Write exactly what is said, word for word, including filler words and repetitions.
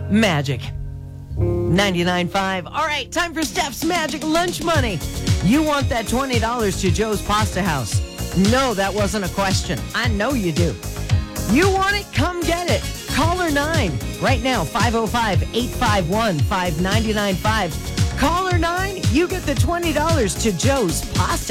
Magic. ninety-nine point five. All right, time for Steph's Magic Lunch Money. You want that twenty dollars to Joe's Pasta House. No, that wasn't a question. I know you do. You want it? Come get it. Caller nine. Right now, five oh five, eight five one, five nine nine five. Caller nine, you get the twenty dollars to Joe's Pasta